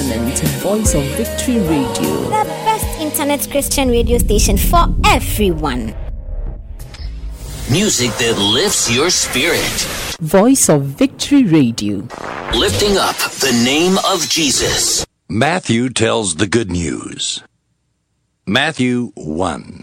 listening to Voice of Victory Radio, the best internet Christian radio station for everyone. Music that lifts your spirit. Voice of Victory Radio, Lifting up the name of Jesus. Matthew tells the good news. Matthew 1.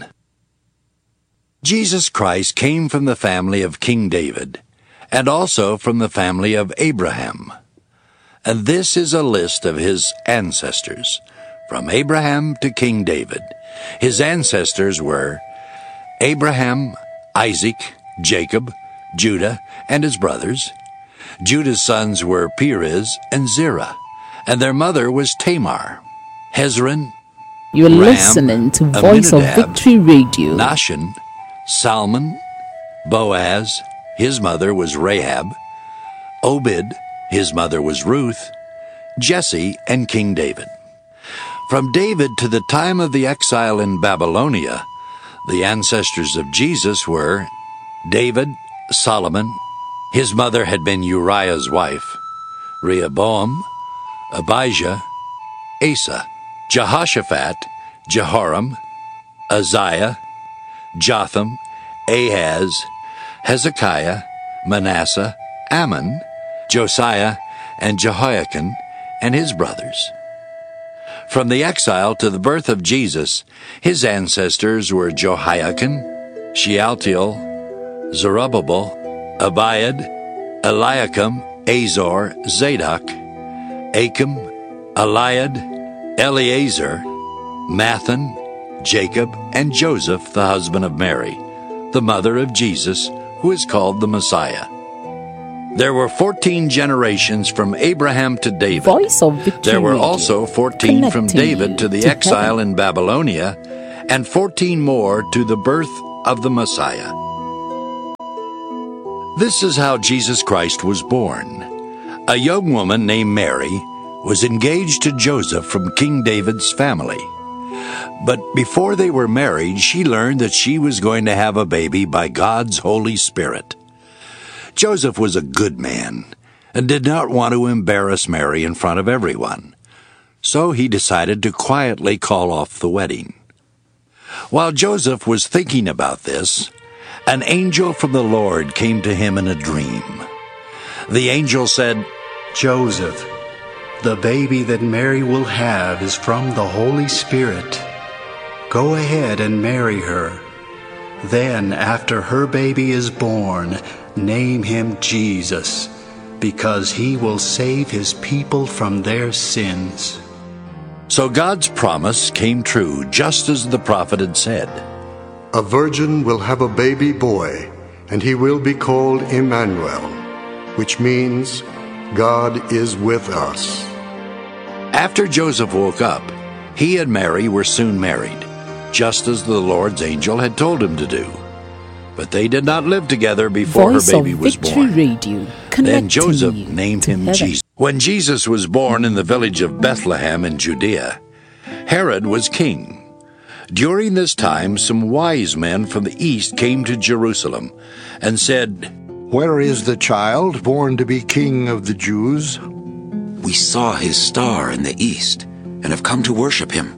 Jesus Christ came from the family of King David, and also from the family of Abraham. And this is a list of his ancestors, from Abraham to King David. His ancestors were Abraham, Isaac, Jacob, Judah, and his brothers. Judah's sons were Perez and Zerah, and their mother was Tamar. Hezron, you're Ram, listening to Voice Amminadab, of Victory Radio. Nahshon, Salmon, Boaz, his mother was Rahab, Obed, his mother was Ruth, Jesse, and King David. From David to the time of the exile in Babylonia, the ancestors of Jesus were David, Solomon, his mother had been Uriah's wife, Rehoboam, Abijah, Asa, Jehoshaphat, Jehoram, Uzziah, Jotham, Ahaz, Hezekiah, Manasseh, Ammon, Josiah, and Jehoiakim, and his brothers. From the exile to the birth of Jesus, his ancestors were Jehoiakim, Shealtiel, Zerubbabel, Abiad, Eliakim, Azor, Zadok, Achim, Eliad, Eleazar, Mathan, Jacob, and Joseph, the husband of Mary, the mother of Jesus, who is called the Messiah. There were 14 generations from Abraham to David. Voice of Victory There were Radio, also 14 from connecting David you to the to exile heaven. in Babylonia, and 14 more to the birth of the Messiah. This is how Jesus Christ was born. A young woman named Mary was engaged to Joseph from King David's family. But before they were married, she learned that she was going to have a baby by God's Holy Spirit. Joseph was a good man and did not want to embarrass Mary in front of everyone. So he decided to quietly call off the wedding. While Joseph was thinking about this, an angel from the Lord came to him in a dream. The angel said, Joseph, the baby that Mary will have is from the Holy Spirit. Go ahead and marry her. Then, after her baby is born, name him Jesus, because he will save his people from their sins. So God's promise came true, just as the prophet had said. A virgin will have a baby boy, and he will be called Emmanuel, which means God is with us. After Joseph woke up, he and Mary were soon married, just as the Lord's angel had told him to do. But they did not live together before Voice her baby of was Victory born. Radio, Then connecting Joseph you named to him heaven. Jesus. When Jesus was born in the village of Bethlehem in Judea, Herod was king. During this time, some wise men from the east came to Jerusalem and said, Where is the child born to be king of the Jews? We saw his star in the east and have come to worship him.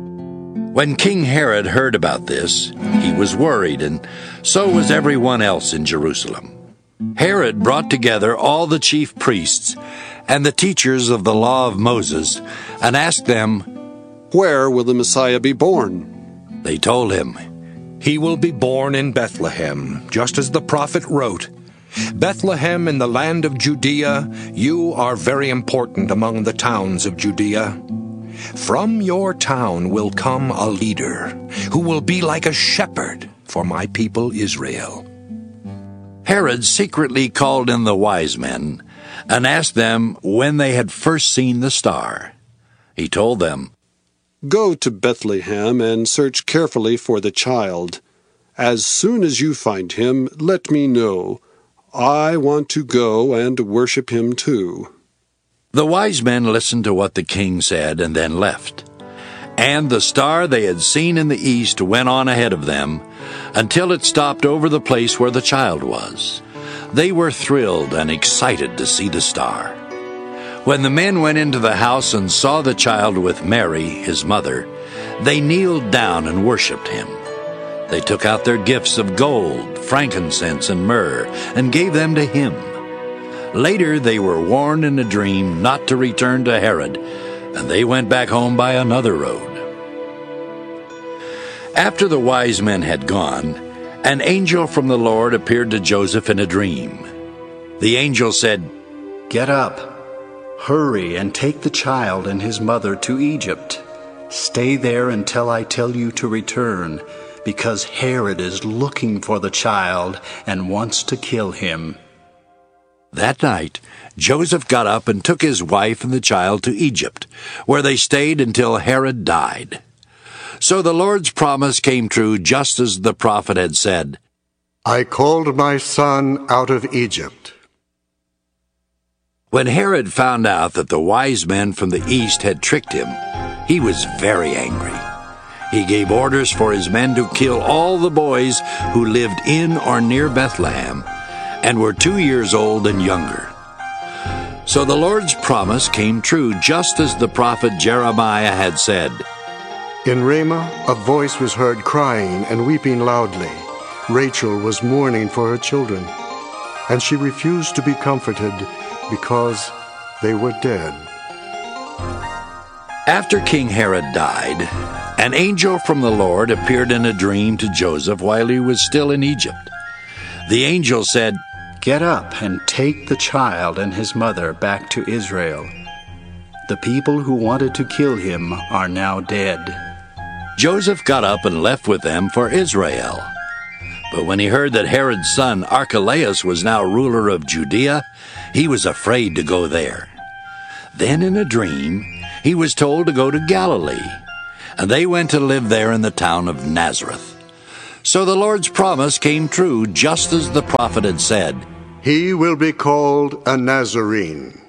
When King Herod heard about this, he was worried, and so was everyone else in Jerusalem. Herod brought together all the chief priests and the teachers of the law of Moses and asked them, Where will the Messiah be born? They told him, He will be born in Bethlehem, just as the prophet wrote. Bethlehem in the land of Judea, you are very important among the towns of Judea. From your town will come a leader who will be like a shepherd for my people Israel. Herod secretly called in the wise men and asked them when they had first seen the star. He told them, Go to Bethlehem and search carefully for the child. As soon as you find him, let me know. I want to go and worship him too. The wise men listened to what the king said and then left. And the star they had seen in the east went on ahead of them until it stopped over the place where the child was. They were thrilled and excited to see the star. When the men went into the house and saw the child with Mary, his mother, they kneeled down and worshipped him. They took out their gifts of gold, frankincense, and myrrh, and gave them to him. Later they were warned in a dream not to return to Herod, and they went back home by another road. After the wise men had gone, an angel from the Lord appeared to Joseph in a dream. The angel said, "Get up, hurry and take the child and his mother to Egypt. Stay there until I tell you to return, because Herod is looking for the child and wants to kill him." That night, Joseph got up and took his wife and the child to Egypt, where they stayed until Herod died. So the Lord's promise came true just as the prophet had said, "I called my son out of Egypt." When Herod found out that the wise men from the east had tricked him, he was very angry. He gave orders for his men to kill all the boys who lived in or near Bethlehem and were 2 years old and younger. So the Lord's promise came true just as the prophet Jeremiah had said. In Ramah, a voice was heard crying and weeping loudly. Rachel was mourning for her children, and she refused to be comforted because they were dead. After King Herod died, an angel from the Lord appeared in a dream to Joseph while he was still in Egypt. The angel said, "Get up and take the child and his mother back to Israel. The people who wanted to kill him are now dead." Joseph got up and left with them for Israel. But when he heard that Herod's son Archelaus was now ruler of Judea, he was afraid to go there. Then in a dream, he was told to go to Galilee, and they went to live there in the town of Nazareth. So the Lord's promise came true just as the prophet had said. He will be called a Nazarene.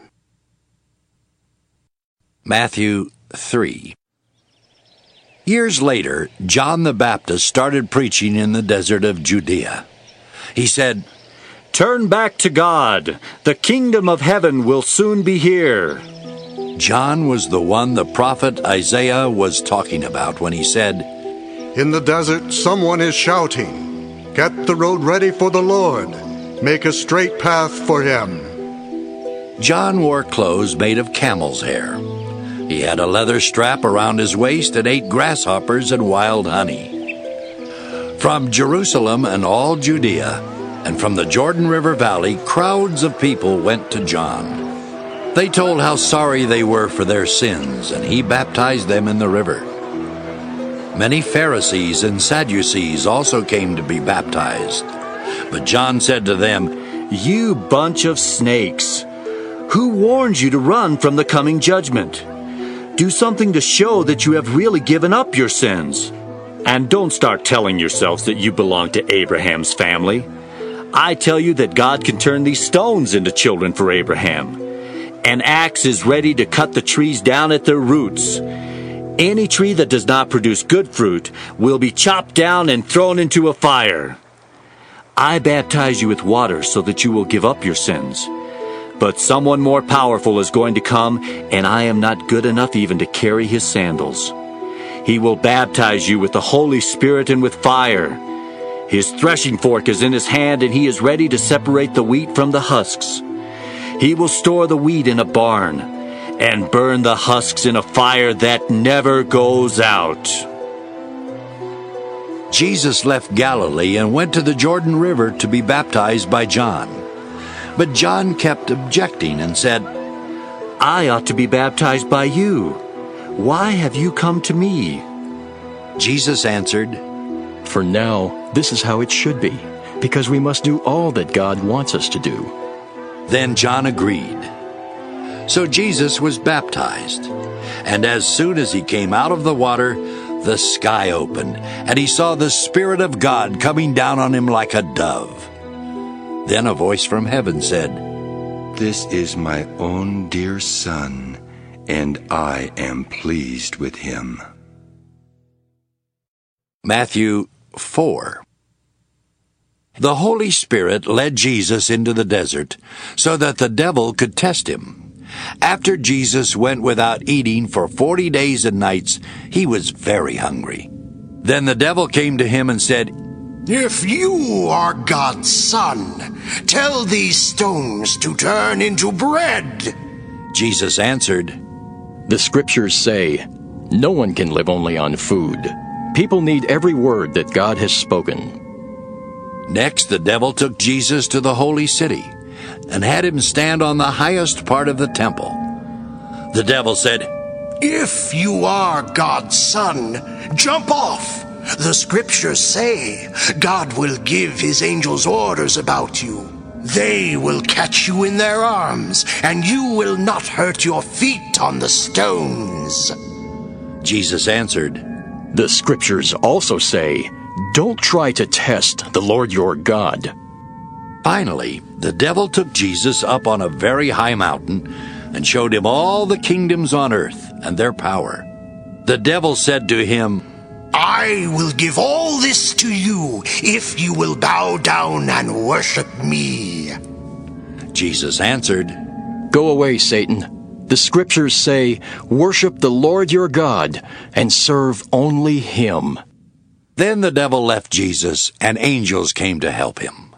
Matthew 3. Years later, John the Baptist started preaching in the desert of Judea. He said, "Turn back to God. The kingdom of heaven will soon be here." John was the one the prophet Isaiah was talking about when he said, "In the desert someone is shouting, 'Get the road ready for the Lord. Make a straight path for him.'" John wore clothes made of camel's hair. He had a leather strap around his waist and ate grasshoppers and wild honey. From Jerusalem and all Judea, and from the Jordan River Valley, crowds of people went to John. They told how sorry they were for their sins, and he baptized them in the river. Many Pharisees and Sadducees also came to be baptized. But John said to them, "You bunch of snakes! Who warned you to run from the coming judgment? Do something to show that you have really given up your sins. And don't start telling yourselves that you belong to Abraham's family. I tell you that God can turn these stones into children for Abraham. An axe is ready to cut the trees down at their roots. Any tree that does not produce good fruit will be chopped down and thrown into a fire. I baptize you with water so that you will give up your sins. But someone more powerful is going to come, and I am not good enough even to carry his sandals. He will baptize you with the Holy Spirit and with fire. His threshing fork is in his hand, and he is ready to separate the wheat from the husks. He will store the wheat in a barn and burn the husks in a fire that never goes out." Jesus left Galilee and went to the Jordan River to be baptized by John. But John kept objecting and said, "I ought to be baptized by you. Why have you come to me?" Jesus answered, "For now, this is how it should be, because we must do all that God wants us to do." Then John agreed. So Jesus was baptized, and as soon as he came out of the water, the sky opened, and he saw the Spirit of God coming down on him like a dove. Then a voice from heaven said, "This is my own dear Son, and I am pleased with him." Matthew 4. The Holy Spirit led Jesus into the desert so that the devil could test him. After Jesus went without eating for 40 days and nights, he was very hungry. Then the devil came to him and said, "If you are God's son, tell these stones to turn into bread." Jesus answered, "The scriptures say, no one can live only on food. People need every word that God has spoken." Next, the devil took Jesus to the holy city and had him stand on the highest part of the temple. The devil said, "If you are God's son, jump off. The scriptures say God will give his angels orders about you. They will catch you in their arms, and you will not hurt your feet on the stones." Jesus answered, "The scriptures also say, don't try to test the Lord your God." Finally, the devil took Jesus up on a very high mountain and showed him all the kingdoms on earth and their power. The devil said to him, "I will give all this to you if you will bow down and worship me." Jesus answered, "Go away, Satan. The scriptures say, worship the Lord your God and serve only him." Then the devil left Jesus, and angels came to help him.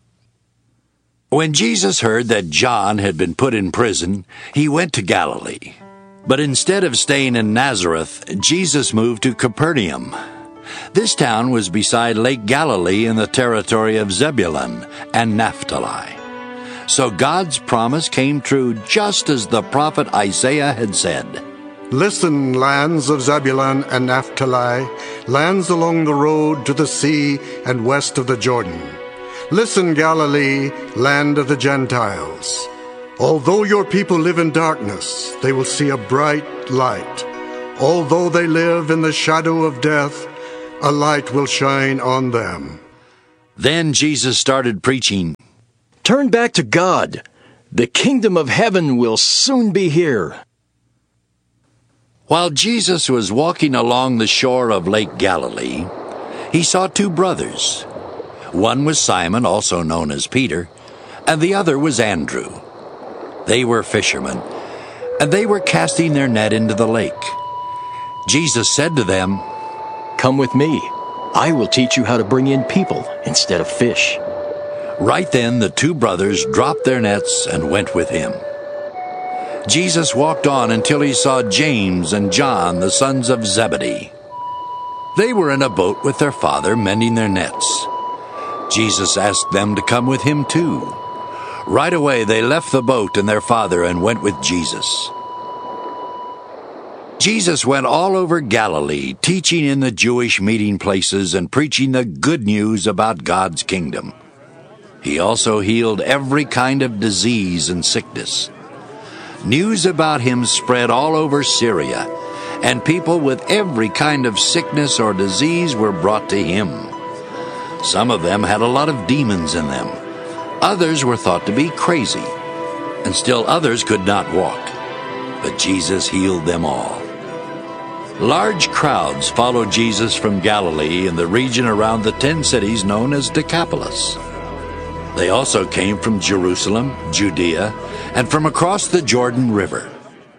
When Jesus heard that John had been put in prison, he went to Galilee. But instead of staying in Nazareth, Jesus moved to Capernaum. This town was beside Lake Galilee in the territory of Zebulun and Naphtali. So God's promise came true just as the prophet Isaiah had said. "Listen, lands of Zebulun and Naphtali, lands along the road to the sea and west of the Jordan. Listen, Galilee, land of the Gentiles. Although your people live in darkness, they will see a bright light. Although they live in the shadow of death, a light will shine on them." Then Jesus started preaching, "Turn back to God. The kingdom of heaven will soon be here." While Jesus was walking along the shore of Lake Galilee, he saw two brothers. One was Simon, also known as Peter, and the other was Andrew. They were fishermen, and they were casting their net into the lake. Jesus said to them, "Come with me. I will teach you how to bring in people instead of fish." Right then the two brothers dropped their nets and went with him. Jesus walked on until he saw James and John, the sons of Zebedee. They were in a boat with their father, mending their nets. Jesus asked them to come with him too. Right away they left the boat and their father and went with Jesus. Jesus went all over Galilee, teaching in the Jewish meeting places and preaching the good news about God's kingdom. He also healed every kind of disease and sickness. News about him spread all over Syria, and people with every kind of sickness or disease were brought to him. Some of them had a lot of demons in them. Others were thought to be crazy, and still others could not walk. But Jesus healed them all. Large crowds followed Jesus from Galilee and the region around the 10 cities known as Decapolis. They also came from Jerusalem, Judea, and from across the Jordan River.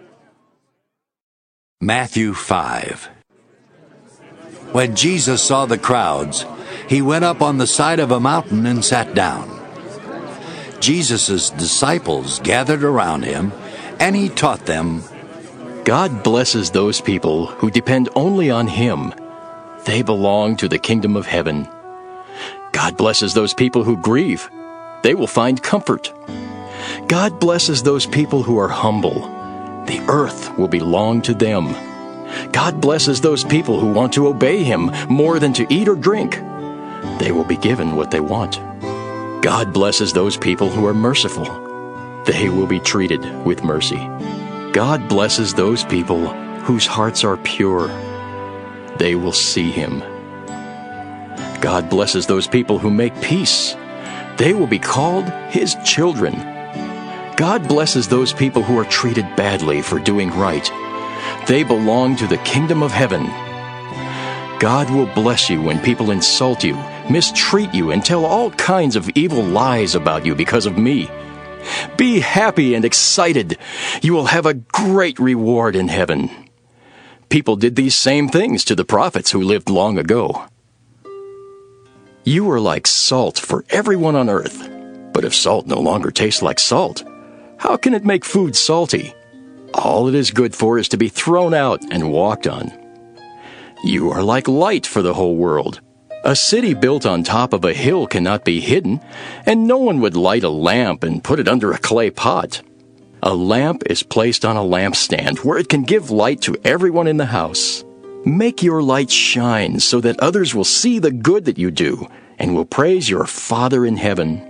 Matthew 5. When Jesus saw the crowds, he went up on the side of a mountain and sat down. Jesus' disciples gathered around him, and he taught them, "God blesses those people who depend only on him. They belong to the kingdom of heaven. God blesses those people who grieve. They will find comfort. God blesses those people who are humble. The earth will belong to them. God blesses those people who want to obey him more than to eat or drink. They will be given what they want. God blesses those people who are merciful. They will be treated with mercy. God blesses those people whose hearts are pure. They will see him. God blesses those people who make peace. They will be called his children. God blesses those people who are treated badly for doing right. They belong to the kingdom of heaven. God will bless you when people insult you, mistreat you, and tell all kinds of evil lies about you because of me. Be happy and excited. You will have a great reward in heaven. People did these same things to the prophets who lived long ago. You are like salt for everyone on earth. But if salt no longer tastes like salt, how can it make food salty? All it is good for is to be thrown out and walked on. You are like light for the whole world. A city built on top of a hill cannot be hidden, and no one would light a lamp and put it under a clay pot. A lamp is placed on a lampstand where it can give light to everyone in the house. Make your light shine so that others will see the good that you do and will praise your Father in heaven.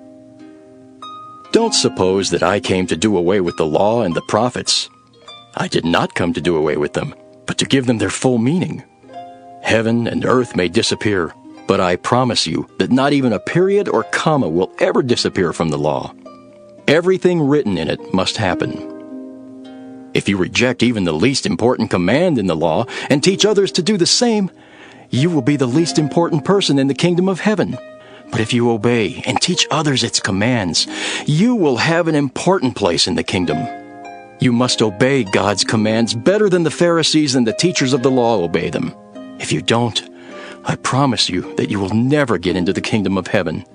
Don't suppose that I came to do away with the law and the prophets. I did not come to do away with them, but to give them their full meaning. Heaven and earth may disappear, but I promise you that not even a period or comma will ever disappear from the law. Everything written in it must happen. If you reject even the least important command in the law and teach others to do the same, you will be the least important person in the kingdom of heaven. But if you obey and teach others its commands, you will have an important place in the kingdom. You must obey God's commands better than the Pharisees and the teachers of the law obey them. If you don't, I promise you that you will never get into the kingdom of heaven.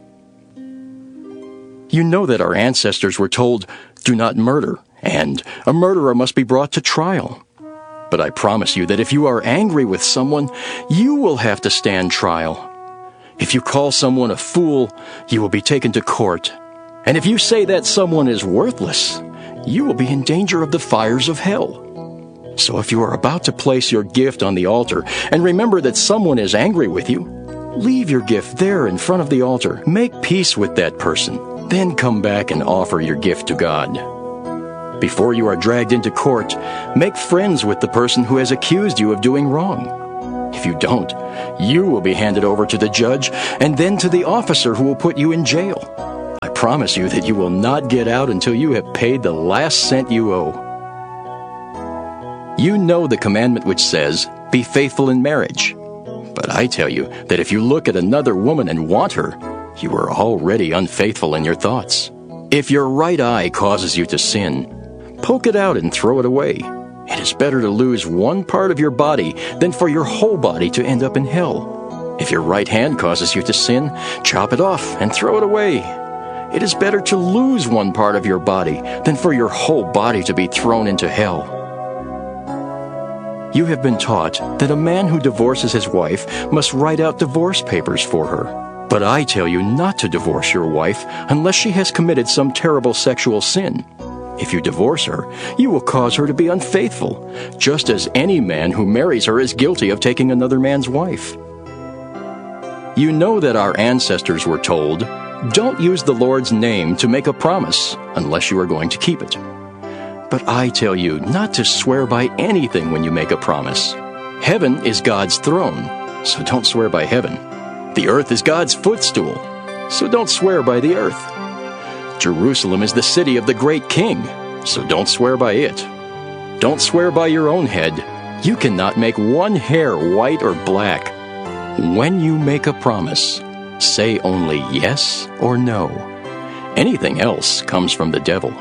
You know that our ancestors were told, "Do not murder," and "A murderer must be brought to trial." But I promise you that if you are angry with someone, you will have to stand trial. If you call someone a fool, you will be taken to court. And if you say that someone is worthless, you will be in danger of the fires of hell. So if you are about to place your gift on the altar and remember that someone is angry with you, leave your gift there in front of the altar. Make peace with that person. Then come back and offer your gift to God. Before you are dragged into court, make friends with the person who has accused you of doing wrong. If you don't, you will be handed over to the judge and then to the officer who will put you in jail. I promise you that you will not get out until you have paid the last cent you owe. You know the commandment which says, "Be faithful in marriage." But I tell you that if you look at another woman and want her, you are already unfaithful in your thoughts. If your right eye causes you to sin, poke it out and throw it away. It is better to lose one part of your body than for your whole body to end up in hell. If your right hand causes you to sin, chop it off and throw it away. It is better to lose one part of your body than for your whole body to be thrown into hell. You have been taught that a man who divorces his wife must write out divorce papers for her. But I tell you not to divorce your wife unless she has committed some terrible sexual sin. If you divorce her, you will cause her to be unfaithful, just as any man who marries her is guilty of taking another man's wife. You know that our ancestors were told, "Don't use the Lord's name to make a promise unless you are going to keep it." But I tell you not to swear by anything when you make a promise. Heaven is God's throne, so don't swear by heaven. The earth is God's footstool, so don't swear by the earth. Jerusalem is the city of the great king, so don't swear by it. Don't swear by your own head. You cannot make one hair white or black. When you make a promise, say only yes or no. Anything else comes from the devil.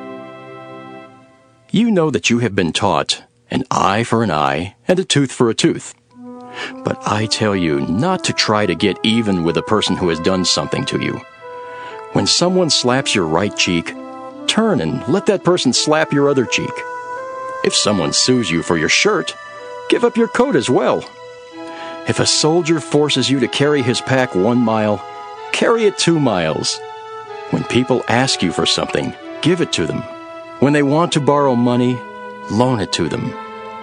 You know that you have been taught an eye for an eye and a tooth for a tooth. But I tell you not to try to get even with a person who has done something to you. When someone slaps your right cheek, turn and let that person slap your other cheek. If someone sues you for your shirt, give up your coat as well. If a soldier forces you to carry his pack 1 mile, carry it 2 miles. When people ask you for something, give it to them. When they want to borrow money, loan it to them.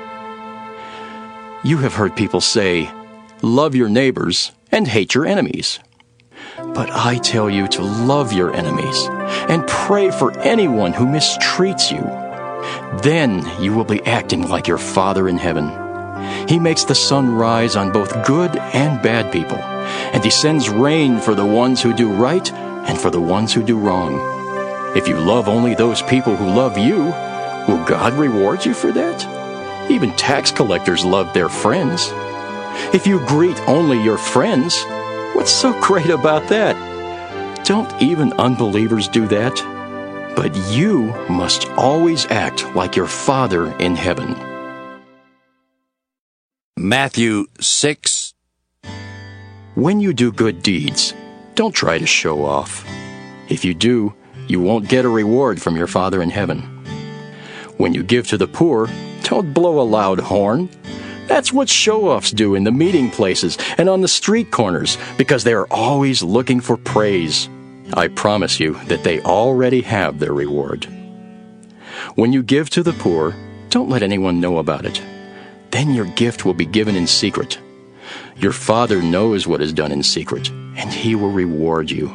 You have heard people say, "Love your neighbors and hate your enemies." But I tell you to love your enemies and pray for anyone who mistreats you. Then you will be acting like your Father in heaven. He makes the sun rise on both good and bad people, and he sends rain for the ones who do right and for the ones who do wrong. If you love only those people who love you, will God reward you for that? Even tax collectors love their friends. If you greet only your friends, what's so great about that? Don't even unbelievers do that? But you must always act like your Father in heaven. Matthew 6. When you do good deeds, don't try to show off. If you do, you won't get a reward from your Father in heaven. When you give to the poor, don't blow a loud horn. That's what show-offs do in the meeting places and on the street corners, because they are always looking for praise. I promise you that they already have their reward. When you give to the poor, don't let anyone know about it. Then your gift will be given in secret. Your Father knows what is done in secret, and He will reward you.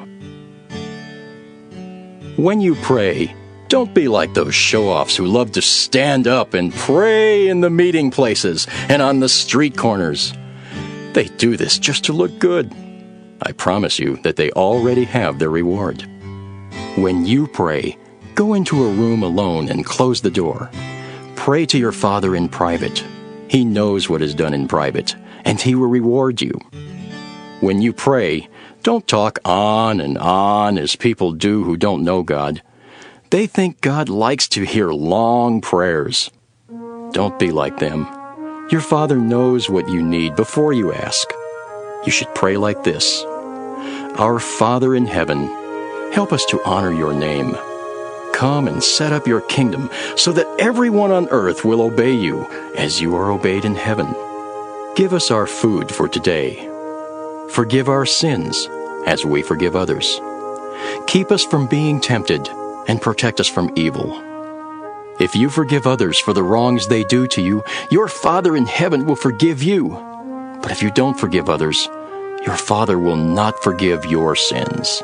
When you pray, don't be like those show-offs who love to stand up and pray in the meeting places and on the street corners. They do this just to look good. I promise you that they already have their reward. When you pray, go into a room alone and close the door. Pray to your Father in private. He knows what is done in private, and He will reward you. When you pray, don't talk on and on as people do who don't know God. They think God likes to hear long prayers. Don't be like them. Your Father knows what you need before you ask. You should pray like this. Our Father in heaven, help us to honor your name. Come and set up your kingdom so that everyone on earth will obey you as you are obeyed in heaven. Give us our food for today. Forgive our sins as we forgive others. Keep us from being tempted and protect us from evil. If you forgive others for the wrongs they do to you, your Father in heaven will forgive you. But if you don't forgive others, your Father will not forgive your sins.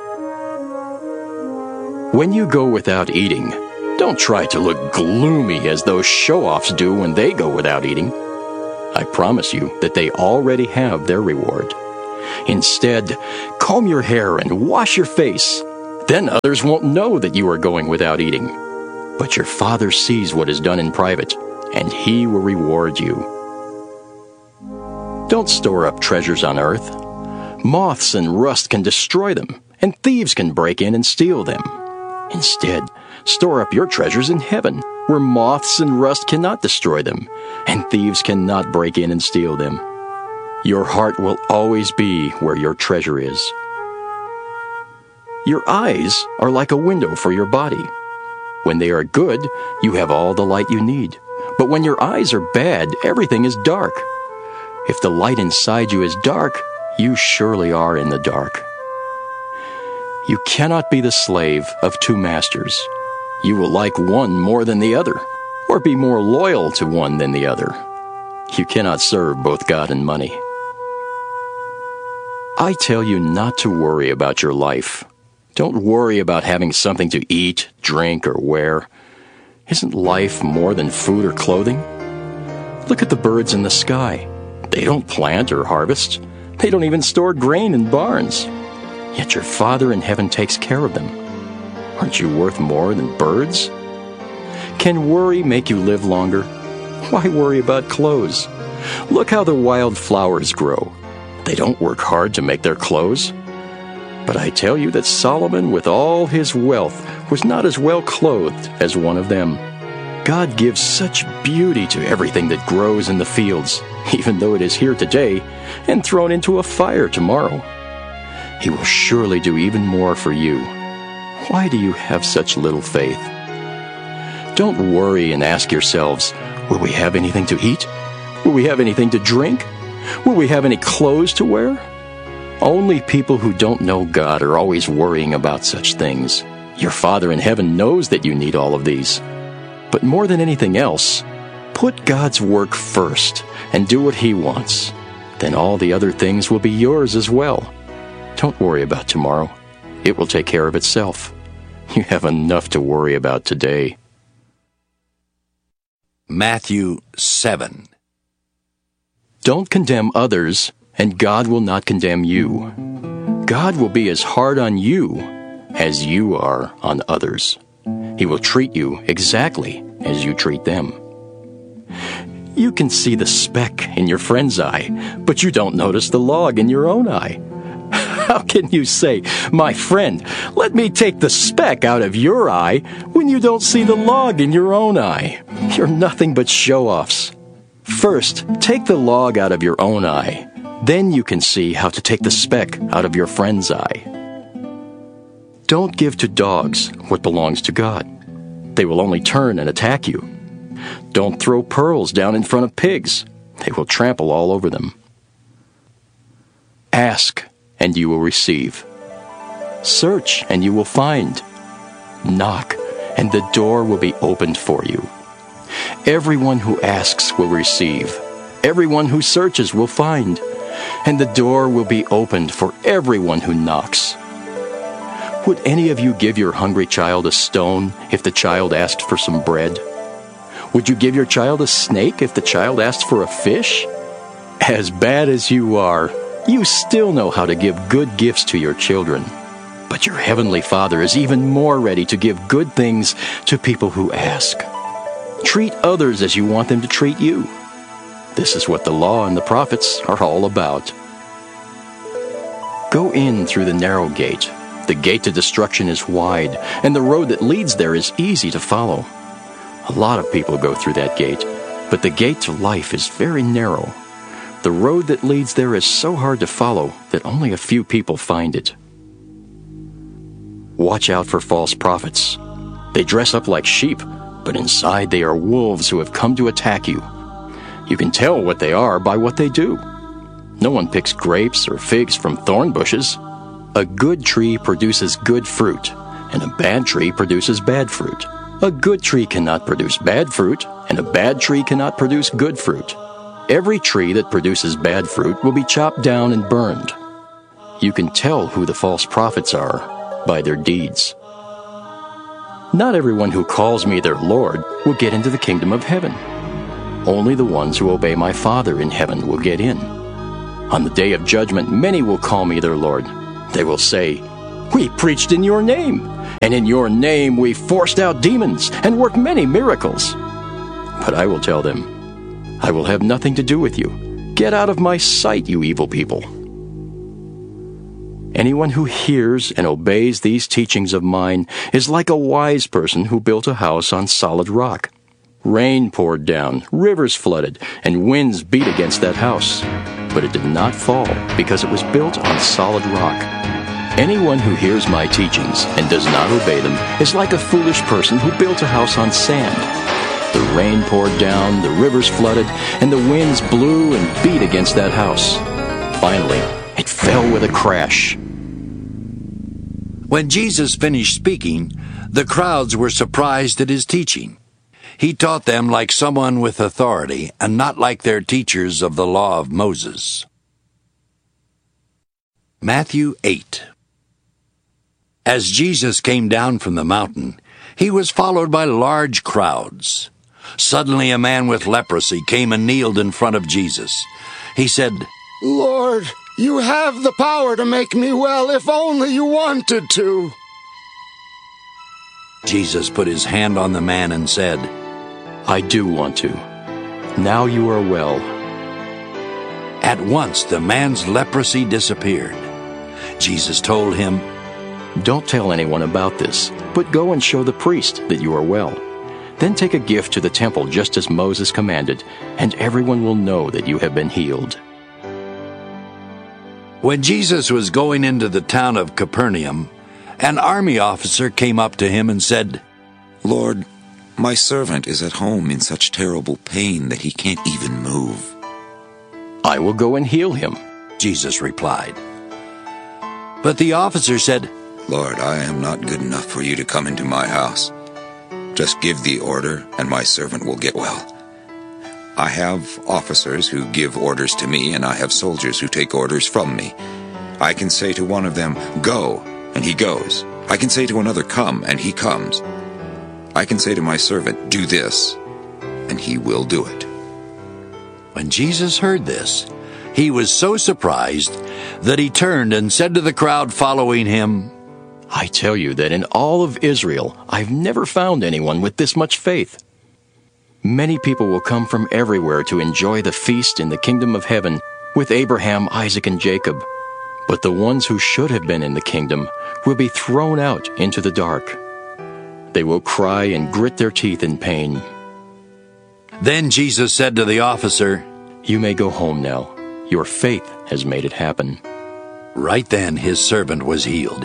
When you go without eating, don't try to look gloomy as those show-offs do when they go without eating. I promise you that they already have their reward. Instead, comb your hair and wash your face. Then others won't know that you are going without eating. But your Father sees what is done in private, and He will reward you. Don't store up treasures on earth. Moths and rust can destroy them, and thieves can break in and steal them. Instead, store up your treasures in heaven, where moths and rust cannot destroy them, and thieves cannot break in and steal them. Your heart will always be where your treasure is. Your eyes are like a window for your body. When they are good, you have all the light you need. But when your eyes are bad, everything is dark. If the light inside you is dark, you surely are in the dark. You cannot be the slave of two masters. You will like one more than the other, or be more loyal to one than the other. You cannot serve both God and money. I tell you not to worry about your life. Don't worry about having something to eat, drink, or wear. Isn't life more than food or clothing? Look at the birds in the sky. They don't plant or harvest. They don't even store grain in barns. Yet your Father in heaven takes care of them. Aren't you worth more than birds? Can worry make you live longer? Why worry about clothes? Look how the wild flowers grow. They don't work hard to make their clothes. But I tell you that Solomon, with all his wealth, was not as well clothed as one of them. God gives such beauty to everything that grows in the fields, even though it is here today and thrown into a fire tomorrow. He will surely do even more for you. Why do you have such little faith? Don't worry and ask yourselves, will we have anything to eat? Will we have anything to drink? Will we have any clothes to wear? Only people who don't know God are always worrying about such things. Your Father in heaven knows that you need all of these. But more than anything else, put God's work first and do what He wants. Then all the other things will be yours as well. Don't worry about tomorrow. It will take care of itself. You have enough to worry about today. Matthew 7. Don't condemn others, and God will not condemn you. God will be as hard on you as you are on others. He will treat you exactly as you treat them. You can see the speck in your friend's eye, but you don't notice the log in your own eye. How can you say, "My friend, let me take the speck out of your eye," when you don't see the log in your own eye? You're nothing but show-offs. First, take the log out of your own eye. Then you can see how to take the speck out of your friend's eye. Don't give to dogs what belongs to God. They will only turn and attack you. Don't throw pearls down in front of pigs. They will trample all over them. Ask, and you will receive. Search, and you will find. Knock, and the door will be opened for you. Everyone who asks will receive. Everyone who searches will find. And the door will be opened for everyone who knocks. Would any of you give your hungry child a stone if the child asked for some bread? Would you give your child a snake if the child asked for a fish? As bad as you are, you still know how to give good gifts to your children. But your heavenly Father is even more ready to give good things to people who ask. Treat others as you want them to treat you. This is what the law and the prophets are all about. Go in through the narrow gate. The gate to destruction is wide, and the road that leads there is easy to follow. A lot of people go through that gate, but the gate to life is very narrow. The road that leads there is so hard to follow that only a few people find it. Watch out for false prophets. They dress up like sheep, but inside they are wolves who have come to attack you. You can tell what they are by what they do. No one picks grapes or figs from thorn bushes. A good tree produces good fruit, and a bad tree produces bad fruit. A good tree cannot produce bad fruit, and a bad tree cannot produce good fruit. Every tree that produces bad fruit will be chopped down and burned. You can tell who the false prophets are by their deeds. Not everyone who calls me their Lord will get into the kingdom of heaven. Only the ones who obey my Father in heaven will get in. On the day of judgment, many will call me their Lord. They will say, "We preached in your name, and in your name we forced out demons and worked many miracles." But I will tell them, "I will have nothing to do with you. Get out of my sight, you evil people." Anyone who hears and obeys these teachings of mine is like a wise person who built a house on solid rock. Rain poured down, rivers flooded, and winds beat against that house. But it did not fall because it was built on solid rock. Anyone who hears my teachings and does not obey them is like a foolish person who built a house on sand. The rain poured down, the rivers flooded, and the winds blew and beat against that house. Finally, it fell with a crash. When Jesus finished speaking, the crowds were surprised at his teaching. He taught them like someone with authority and not like their teachers of the law of Moses. Matthew 8. As Jesus came down from the mountain, he was followed by large crowds. Suddenly a man with leprosy came and kneeled in front of Jesus. He said, "Lord, you have the power to make me well if only you wanted to." Jesus put his hand on the man and said, "I do want to. Now you are well." At once the man's leprosy disappeared. Jesus told him, "Don't tell anyone about this, but go and show the priest that you are well. Then take a gift to the temple just as Moses commanded, and everyone will know that you have been healed." When Jesus was going into the town of Capernaum, an army officer came up to him and said, "Lord, my servant is at home in such terrible pain that he can't even move." "I will go and heal him," Jesus replied. But the officer said, "Lord, I am not good enough for you to come into my house. Just give the order, and my servant will get well. I have officers who give orders to me, and I have soldiers who take orders from me. I can say to one of them, 'Go,' and he goes. I can say to another, 'Come,' and he comes. I can say to my servant, 'Do this,' and he will do it." When Jesus heard this, he was so surprised that he turned and said to the crowd following him, "I tell you that in all of Israel, I've never found anyone with this much faith." Many people will come from everywhere to enjoy the feast in the kingdom of heaven with Abraham, Isaac, and Jacob. but the ones who should have been in the kingdom will be thrown out into the dark. They will cry and grit their teeth in pain. Then Jesus said to the officer, "You may go home now. Your faith has made it happen." Right then his servant was healed.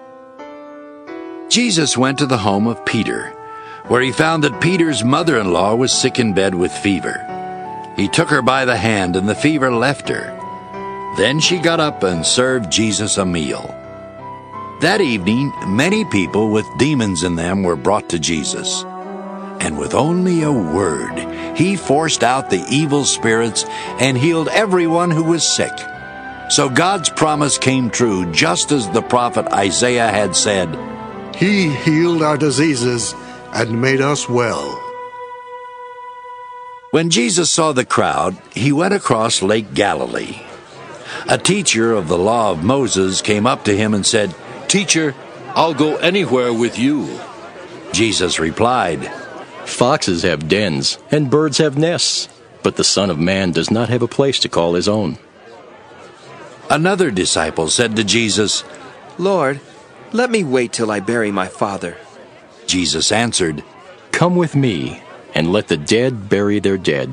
Jesus went to the home of Peter, where he found that Peter's mother-in-law was sick in bed with fever. He took her by the hand, and the fever left her. Then she got up and served Jesus a meal. That evening, many people with demons in them were brought to Jesus. And with only a word, he forced out the evil spirits and healed everyone who was sick. So God's promise came true, just as the prophet Isaiah had said, "He healed our diseases and made us well." When Jesus saw the crowd, he went across Lake Galilee. A teacher of the law of Moses came up to him and said, "Teacher, I'll go anywhere with you." Jesus replied, "Foxes have dens, and birds have nests, but the Son of Man does not have a place to call his own." Another disciple said to Jesus, "Lord, let me wait till I bury my father." Jesus answered, "Come with me, and let the dead bury their dead."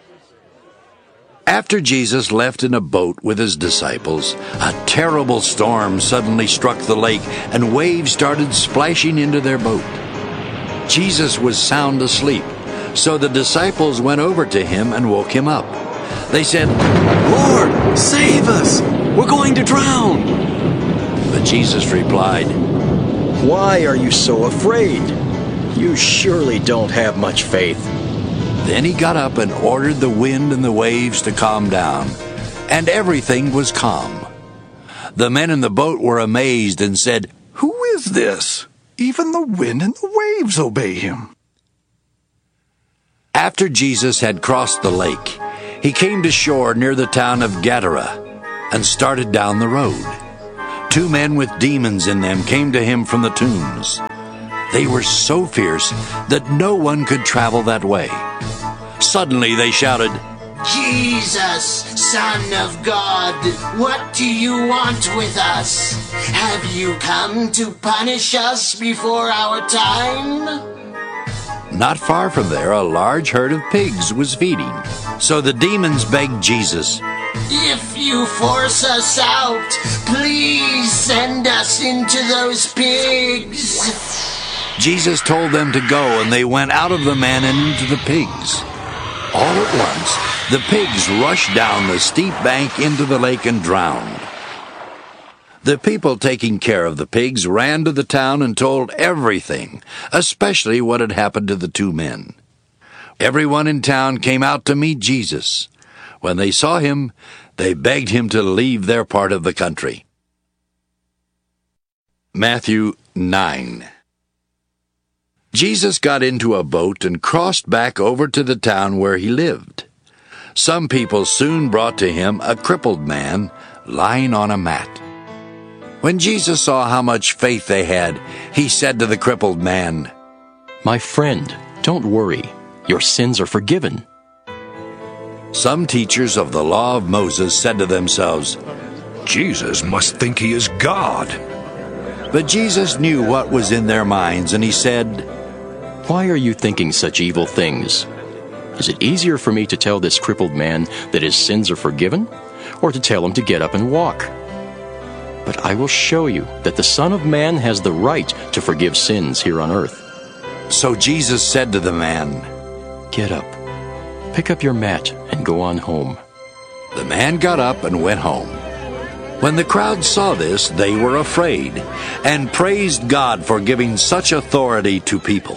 After Jesus left in a boat with his disciples, a terrible storm suddenly struck the lake, and waves started splashing into their boat. Jesus was sound asleep, so the disciples went over to him and woke him up. They said, "Lord, save us! We're going to drown!" But Jesus replied, "Why are you so afraid? You surely don't have much faith." Then he got up and ordered the wind and the waves to calm down, and everything was calm. The men in the boat were amazed and said, "Who is this? Even the wind and the waves obey him." After Jesus had crossed the lake, he came to shore near the town of Gadara and started down the road. 2 men with demons in them came to him from the tombs. They were so fierce that no one could travel that way. Suddenly they shouted, "Jesus, Son of God, what do you want with us? Have you come to punish us before our time?" Not far from there, a large herd of pigs was feeding. So the demons begged Jesus, "If you force us out, please send us into those pigs." Jesus told them to go, and they went out of the man and into the pigs. All at once, the pigs rushed down the steep bank into the lake and drowned. The people taking care of the pigs ran to the town and told everything, especially what had happened to the 2 men. Everyone in town came out to meet Jesus. When they saw him, they begged him to leave their part of the country. Matthew 9. Jesus got into a boat and crossed back over to the town where he lived. Some people soon brought to him a crippled man lying on a mat. When Jesus saw how much faith they had, he said to the crippled man, "My friend, don't worry. Your sins are forgiven." Some teachers of the law of Moses said to themselves, "Jesus must think he is God." But Jesus knew what was in their minds, and he said, "Why are you thinking such evil things? Is it easier for me to tell this crippled man that his sins are forgiven, or to tell him to get up and walk? But I will show you that the Son of Man has the right to forgive sins here on earth." So Jesus said to the man, "Get up, pick up your mat, and go on home." The man got up and went home. When the crowd saw this, they were afraid and praised God for giving such authority to people.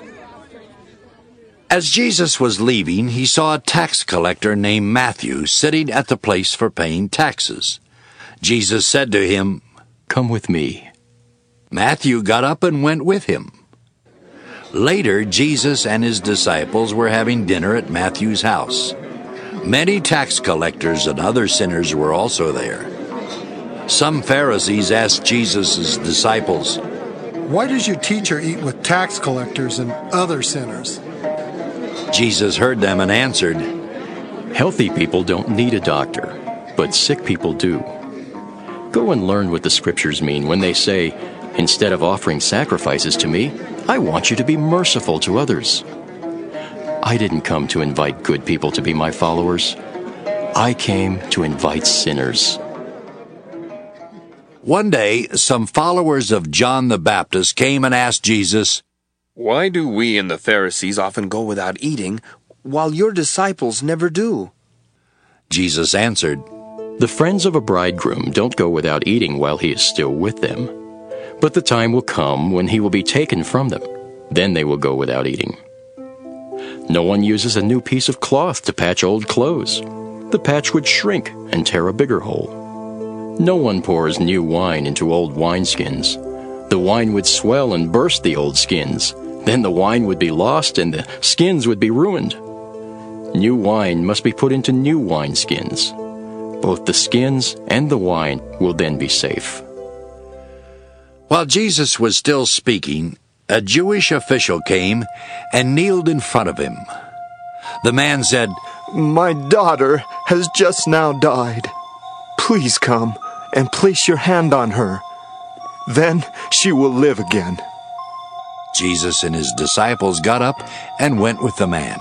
As Jesus was leaving, he saw a tax collector named Matthew sitting at the place for paying taxes. Jesus said to him, "Come with me." Matthew got up and went with him. Later, Jesus and his disciples were having dinner at Matthew's house. Many tax collectors and other sinners were also there. Some Pharisees asked Jesus' disciples, "Why does your teacher eat with tax collectors and other sinners?" Jesus heard them and answered, "Healthy people don't need a doctor, but sick people do. Go and learn what the Scriptures mean when they say, instead of offering sacrifices to me, I want you to be merciful to others. I didn't come to invite good people to be my followers. I came to invite sinners. One day, some followers of John the Baptist came and asked Jesus, "Why do we and the Pharisees often go without eating, while your disciples never do?" Jesus answered, The friends of a bridegroom don't go without eating while he is still with them. But the time will come when he will be taken from them. Then they will go without eating. No one uses a new piece of cloth to patch old clothes. The patch would shrink and tear a bigger hole. No one pours new wine into old wineskins. The wine would swell and burst the old skins. Then the wine would be lost and the skins would be ruined. New wine must be put into new wineskins. Both the skins and the wine will then be safe. While Jesus was still speaking, a Jewish official came and kneeled in front of him. The man said, "My daughter has just now died. Please come and place your hand on her. Then she will live again." Jesus and his disciples got up and went with the man.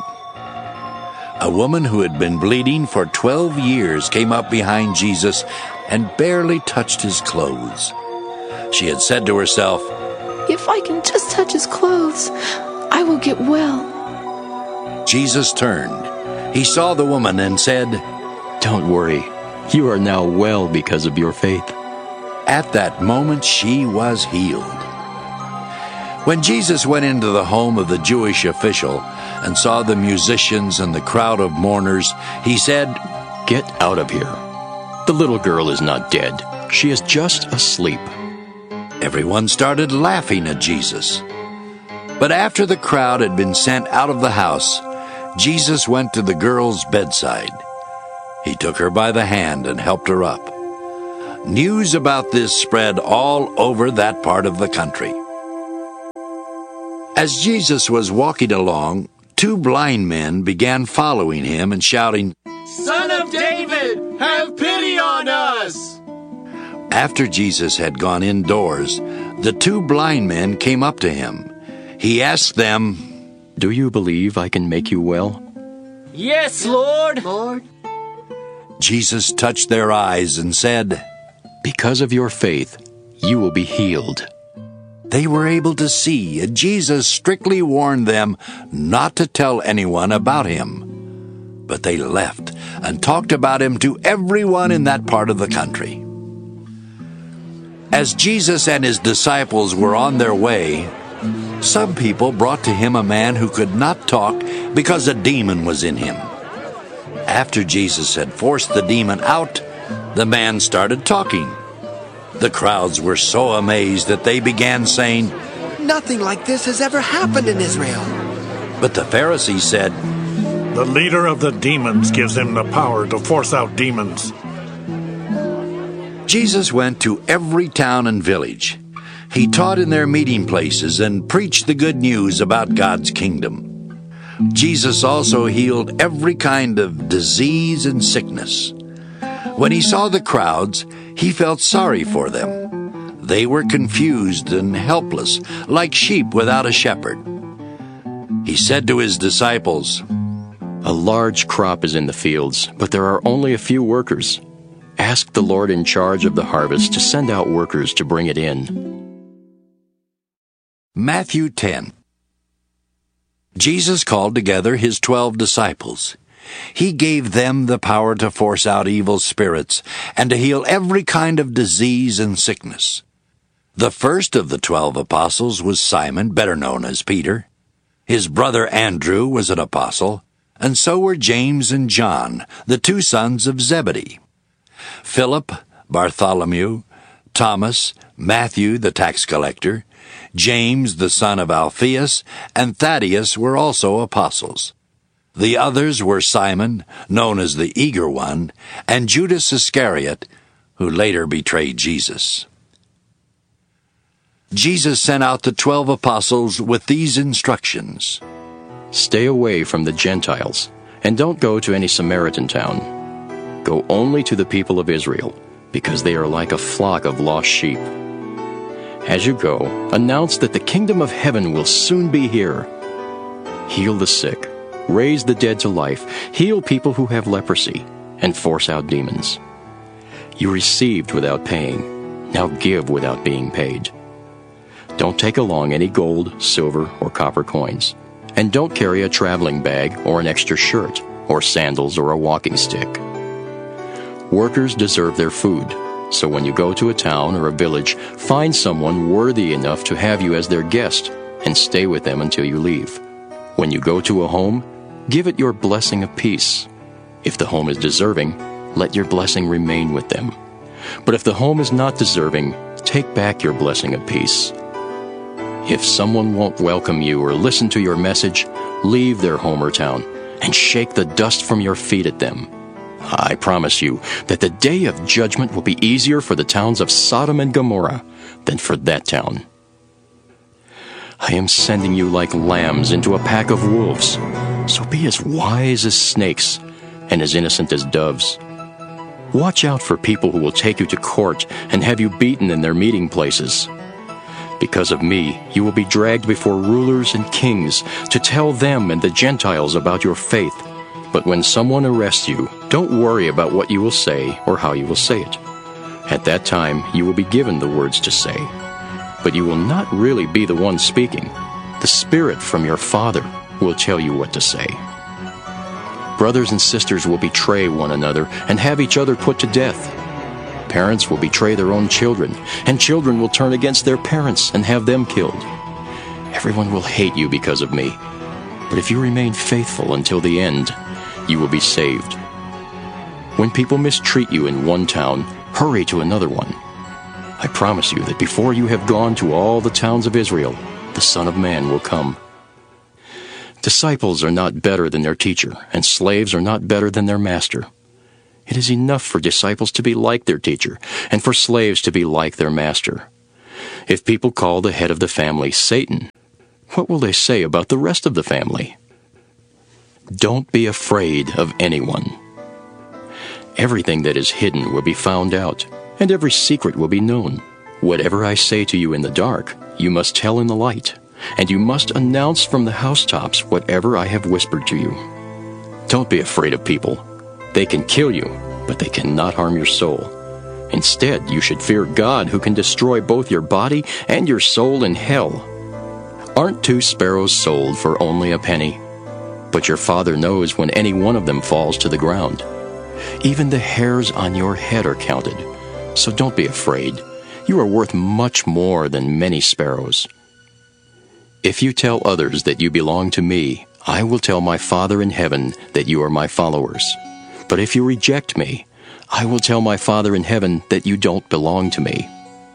A woman who had been bleeding for 12 years came up behind Jesus and barely touched his clothes. She had said to herself, "If I can just touch his clothes, I will get well." Jesus turned. He saw the woman and said, "Don't worry, you are now well because of your faith." At that moment she was healed. When Jesus went into the home of the Jewish official and saw the musicians and the crowd of mourners, he said, "Get out of here. The little girl is not dead. She is just asleep." Everyone started laughing at Jesus. But after the crowd had been sent out of the house, Jesus went to the girl's bedside. He took her by the hand and helped her up. News about this spread all over that part of the country. As Jesus was walking along, 2 blind men began following him and shouting, "Son of David, have pity on us!" After Jesus had gone indoors, the 2 blind men came up to him. He asked them, "Do you believe I can make you well?" "Yes, Lord." Jesus touched their eyes and said, "Because of your faith, you will be healed." They were able to see, and Jesus strictly warned them not to tell anyone about him. But they left and talked about him to everyone in that part of the country. As Jesus and his disciples were on their way, some people brought to him a man who could not talk because a demon was in him. After Jesus had forced the demon out, the man started talking. The crowds were so amazed that they began saying, "Nothing like this has ever happened in Israel." But the Pharisees said, "The leader of the demons gives him the power to force out demons." Jesus went to every town and village. He taught in their meeting places and preached the good news about God's kingdom. Jesus also healed every kind of disease and sickness. When he saw the crowds, he felt sorry for them. They were confused and helpless, like sheep without a shepherd. He said to his disciples, "A large crop is in the fields, but there are only a few workers. Ask the Lord in charge of the harvest to send out workers to bring it in." Matthew 10. Jesus called together his 12 disciples. He gave them the power to force out evil spirits and to heal every kind of disease and sickness. The first of the 12 apostles was Simon, better known as Peter. His brother Andrew was an apostle, and so were James and John, the 2 sons of Zebedee. Philip, Bartholomew, Thomas, Matthew the tax collector, James the son of Alphaeus, and Thaddeus were also apostles. The others were Simon, known as the Eager One, and Judas Iscariot, who later betrayed Jesus. Jesus sent out the 12 apostles with these instructions. "Stay away from the Gentiles, and don't go to any Samaritan town. Go only to the people of Israel. because they are like a flock of lost sheep. As you go, announce that the kingdom of heaven will soon be here. Heal the sick, raise the dead to life, heal people who have leprosy, and force out demons. You received without paying, now give without being paid. Don't take along any gold, silver, or copper coins, and don't carry a traveling bag or an extra shirt, or sandals or a walking stick. Workers deserve their food, so when you go to a town or a village, find someone worthy enough to have you as their guest, and stay with them until you leave. When you go to a home, give it your blessing of peace. If the home is deserving, let your blessing remain with them. But if the home is not deserving, take back your blessing of peace. If someone won't welcome you or listen to your message, leave their home or town and shake the dust from your feet at them. I promise you that the day of judgment will be easier for the towns of Sodom and Gomorrah than for that town. I am sending you like lambs into a pack of wolves, so be as wise as snakes and as innocent as doves. Watch out for people who will take you to court and have you beaten in their meeting places. Because of me, you will be dragged before rulers and kings to tell them and the Gentiles about your faith. But when someone arrests you, don't worry about what you will say or how you will say it. At that time, you will be given the words to say. But you will not really be the one speaking. The Spirit from your Father will tell you what to say. Brothers and sisters will betray one another and have each other put to death. Parents will betray their own children, and children will turn against their parents and have them killed. Everyone will hate you because of me. But if you remain faithful until the end, you will be saved. When people mistreat you in one town, hurry to another one. I promise you that before you have gone to all the towns of Israel, the Son of Man will come. Disciples are not better than their teacher, and slaves are not better than their master. It is enough for disciples to be like their teacher, and for slaves to be like their master. If people call the head of the family Satan, what will they say about the rest of the family? Don't be afraid of anyone. Everything that is hidden will be found out, and every secret will be known. Whatever I say to you in the dark, you must tell in the light, and you must announce from the housetops whatever I have whispered to you. Don't be afraid of people. They can kill you, but they cannot harm your soul. Instead, you should fear God, who can destroy both your body and your soul in hell. Aren't 2 sparrows sold for only a penny? But your Father knows when any one of them falls to the ground. Even the hairs on your head are counted. So don't be afraid. You are worth much more than many sparrows. If you tell others that you belong to me, I will tell my Father in heaven that you are my followers. But if you reject me, I will tell my Father in heaven that you don't belong to me.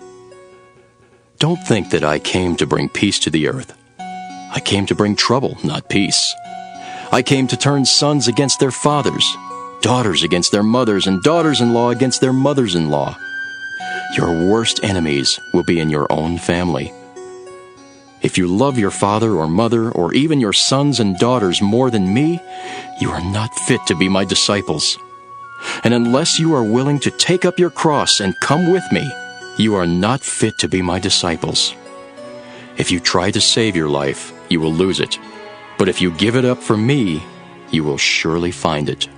Don't think that I came to bring peace to the earth. I came to bring trouble, not peace. I came to turn sons against their fathers, daughters against their mothers, and daughters-in-law against their mothers-in-law. Your worst enemies will be in your own family. If you love your father or mother, or even your sons and daughters more than me, you are not fit to be my disciples. And unless you are willing to take up your cross and come with me, you are not fit to be my disciples. If you try to save your life, you will lose it. But if you give it up for me, you will surely find it.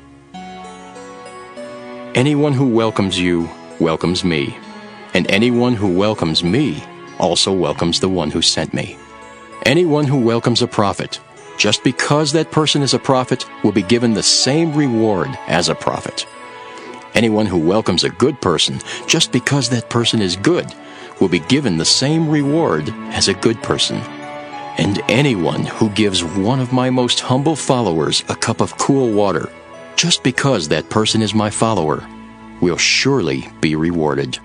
Anyone who welcomes you welcomes me, and anyone who welcomes me also welcomes the one who sent me. Anyone who welcomes a prophet, just because that person is a prophet, will be given the same reward as a prophet. Anyone who welcomes a good person, just because that person is good, will be given the same reward as a good person. And anyone who gives one of my most humble followers a cup of cool water, just because that person is my follower, will surely be rewarded.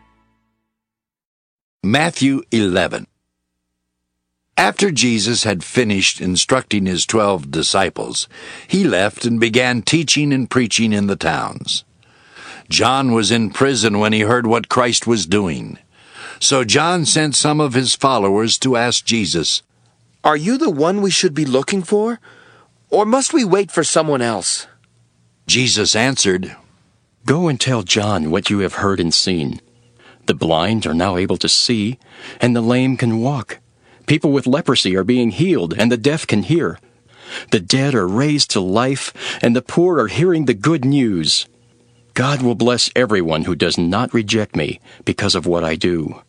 Matthew 11. After Jesus had finished instructing his 12 disciples, he left and began teaching and preaching in the towns. John was in prison when he heard what Christ was doing. So John sent some of his followers to ask Jesus, "Are you the one we should be looking for? Or must we wait for someone else?" Jesus answered, Go and tell John what you have heard and seen. The blind are now able to see, and the lame can walk. People with leprosy are being healed, and the deaf can hear. The dead are raised to life, and the poor are hearing the good news. God will bless everyone who does not reject me because of what I do."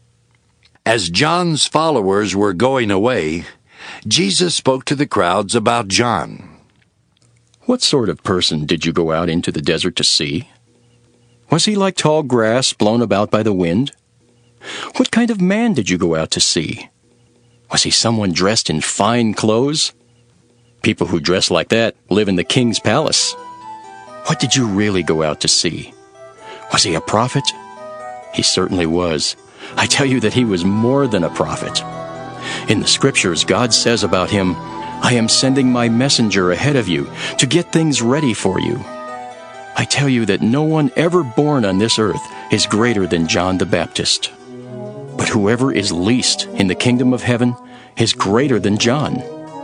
As John's followers were going away, Jesus spoke to the crowds about John. "What sort of person did you go out into the desert to see? Was he like tall grass blown about by the wind? What kind of man did you go out to see? Was he someone dressed in fine clothes? People who dress like that live in the king's palace. What did you really go out to see? Was he a prophet? He certainly was. I tell you that he was more than a prophet. In the scriptures, God says about him, 'I am sending my messenger ahead of you to get things ready for you.' I tell you that no one ever born on this earth is greater than John the Baptist. But whoever is least in the kingdom of heaven is greater than John."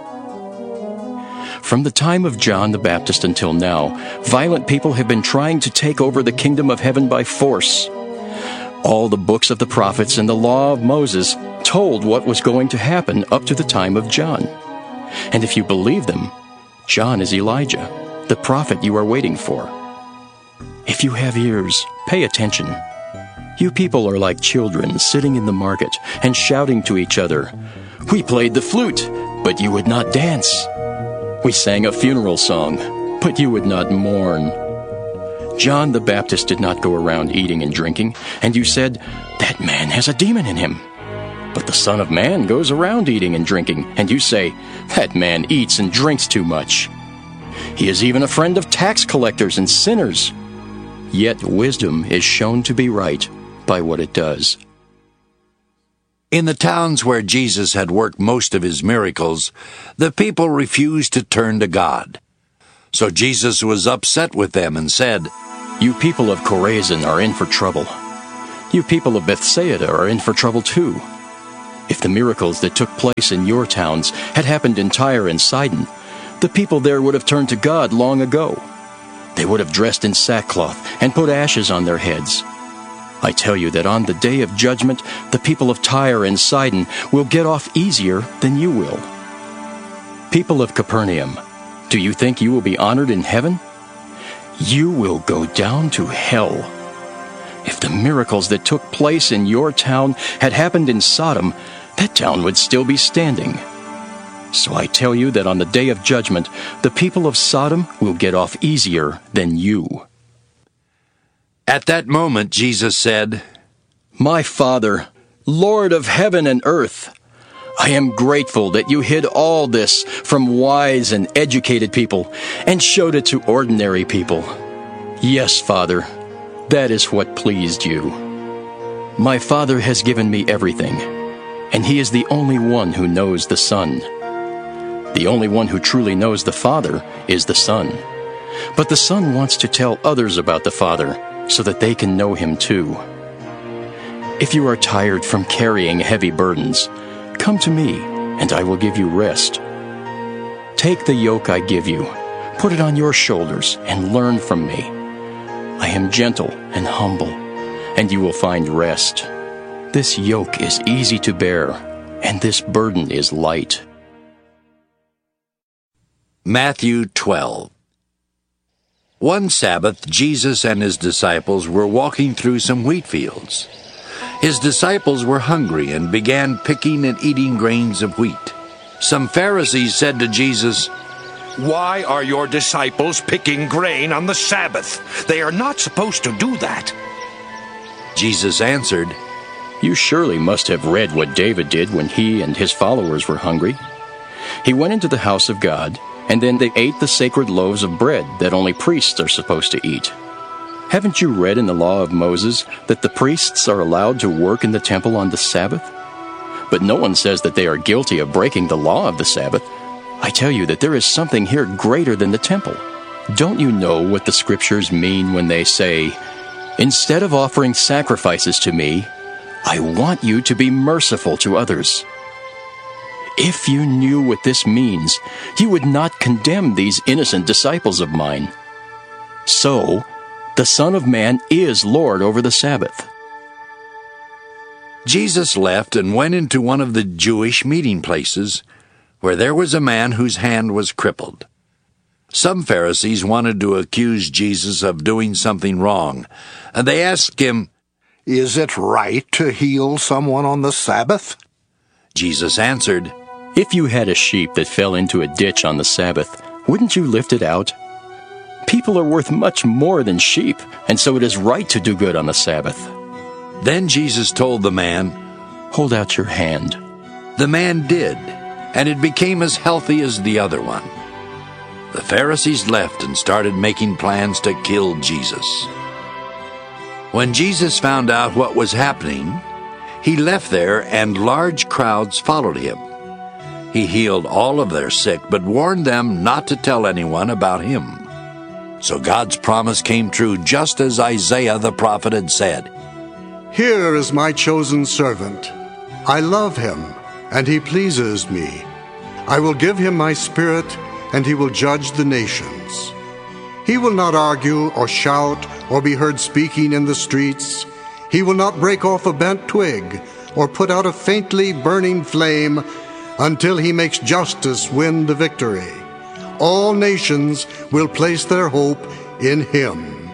From the time of John the Baptist until now, violent people have been trying to take over the kingdom of heaven by force. All the books of the prophets and the law of Moses told what was going to happen up to the time of John. And if you believe them, John is Elijah, the prophet you are waiting for. If you have ears, pay attention. You people are like children sitting in the market and shouting to each other, "We played the flute, but you would not dance. We sang a funeral song, but you would not mourn." John the Baptist did not go around eating and drinking, and you said, "That man has a demon in him." But the Son of Man goes around eating and drinking, and you say, "That man eats and drinks too much. He is even a friend of tax collectors and sinners." Yet wisdom is shown to be right by what it does. In the towns where Jesus had worked most of his miracles, the people refused to turn to God. So Jesus was upset with them and said, "You people of Chorazin are in for trouble. You people of Bethsaida are in for trouble too. If the miracles that took place in your towns had happened in Tyre and Sidon, the people there would have turned to God long ago. They would have dressed in sackcloth and put ashes on their heads. I tell you that on the day of judgment, the people of Tyre and Sidon will get off easier than you will. People of Capernaum, do you think you will be honored in heaven? You will go down to hell. If the miracles that took place in your town had happened in Sodom, that town would still be standing. So I tell you that on the day of judgment, the people of Sodom will get off easier than you." At that moment, Jesus said, "My Father, Lord of heaven and earth, I am grateful that you hid all this from wise and educated people and showed it to ordinary people. Yes, Father, that is what pleased you. My Father has given me everything, and he is the only one who knows the Son. The only one who truly knows the Father is the Son. But the Son wants to tell others about the Father so that they can know him too. If you are tired from carrying heavy burdens, come to me, and I will give you rest. Take the yoke I give you, put it on your shoulders, and learn from me. I am gentle and humble, and you will find rest. This yoke is easy to bear, and this burden is light." Matthew 12. One Sabbath, Jesus and his disciples were walking through some wheat fields. His disciples were hungry and began picking and eating grains of wheat. Some Pharisees said to Jesus, "Why are your disciples picking grain on the Sabbath? They are not supposed to do that." Jesus answered, "You surely must have read what David did when he and his followers were hungry. He went into the house of God, and then they ate the sacred loaves of bread that only priests are supposed to eat. Haven't you read in the law of Moses that the priests are allowed to work in the temple on the Sabbath? But no one says that they are guilty of breaking the law of the Sabbath. I tell you that there is something here greater than the temple. Don't you know what the scriptures mean when they say, 'Instead of offering sacrifices to me, I want you to be merciful to others'? If you knew what this means, you would not condemn these innocent disciples of mine. So, The Son of Man is Lord over the Sabbath. Jesus left and went into one of the Jewish meeting places, where there was a man whose hand was crippled. Some Pharisees wanted to accuse Jesus of doing something wrong, and they asked him, "Is it right to heal someone on the Sabbath?" Jesus answered, If you had a sheep that fell into a ditch on the Sabbath, wouldn't you lift it out? People are worth much more than sheep, and so it is right to do good on the Sabbath. Then Jesus told the man, Hold out your hand. The man did, and it became as healthy as the other one. The Pharisees left and started making plans to kill Jesus. When Jesus found out what was happening, he left there and large crowds followed him. He healed all of their sick, but warned them not to tell anyone about him. So God's promise came true, just as Isaiah the prophet had said. "Here is my chosen servant. I love him, and he pleases me. I will give him my spirit, and he will judge the nations. He will not argue or shout or be heard speaking in the streets. He will not break off a bent twig or put out a faintly burning flame until he makes justice win the victory. All nations will place their hope in him."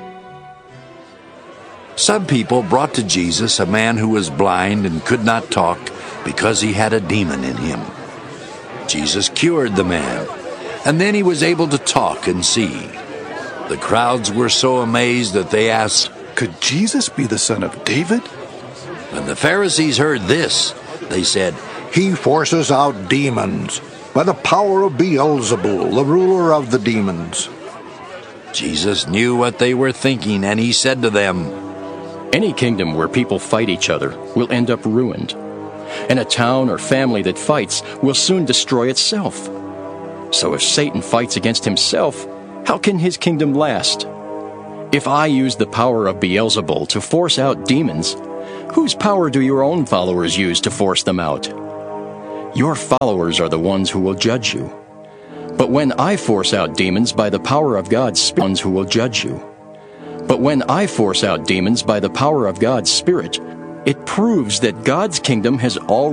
Some people brought to Jesus a man who was blind and could not talk because he had a demon in him. Jesus cured the man, and then he was able to talk and see. The crowds were so amazed that they asked, "Could Jesus be the son of David?" When the Pharisees heard this, they said, "He forces out demons by the power of Beelzebul, the ruler of the demons." Jesus knew what they were thinking, and he said to them, Any kingdom where people fight each other will end up ruined, and a town or family that fights will soon destroy itself. So if Satan fights against himself, how can his kingdom last? If I use the power of Beelzebul to force out demons, whose power do your own followers use to force them out? Your followers are the ones who will judge you. But when I force out demons by the power of God's Spirit, ones who will judge you. But when I force out demons by the power of God's Spirit, it proves that God's kingdom has already